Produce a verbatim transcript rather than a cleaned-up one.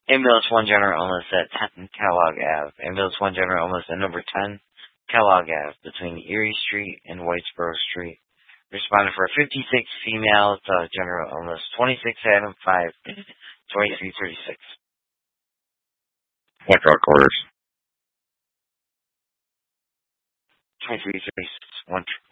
Ambulance one General Illness at ten Kellogg Avenue. Ambulance one General Illness at number ten Kellogg Avenue between Erie Street and Whitesboro Street. Responded for a fifty-six female to General Illness, twenty-six Adam five, twenty-three thirty-six. What drug orders? twenty-three thirty-six. One.